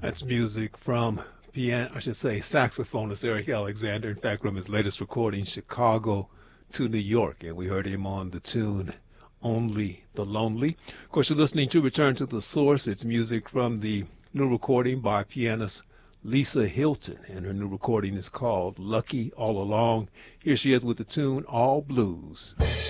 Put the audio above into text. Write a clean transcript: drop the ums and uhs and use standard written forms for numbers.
That's music from saxophonist Eric Alexander. In fact, from his latest recording, Chicago to New York. And we heard him on the tune Only the Lonely. Of course, you're listening to Return to the Source. It's music from the new recording by pianist Lisa Hilton. And her new recording is called Lucky All Along. Here she is with the tune All Blues.